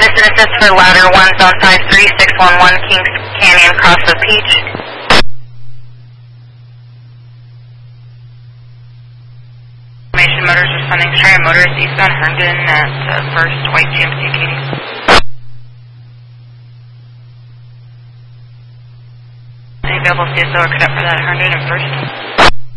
Citizen assist for ladder 1, zone 53611, Kings Canyon, cross of Peach. Motors responding, Cheyenne Motorist eastbound Herndon at first, white GMC Katie. Any available CSO or cadet for that Herndon and first?